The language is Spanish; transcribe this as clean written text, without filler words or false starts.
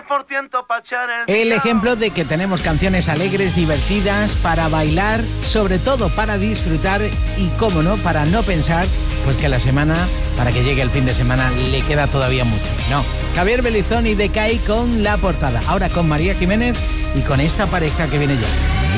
100% pa' echar el El día. ejemplo de que tenemos canciones alegres, divertidas, para bailar, sobre todo para disfrutar y, cómo no, para no pensar, pues que la semana, para que llegue el fin de semana, le queda todavía mucho. No, Javier Belizón y Decay con La Portada. Ahora con María Jiménez y con esta pareja que viene ya.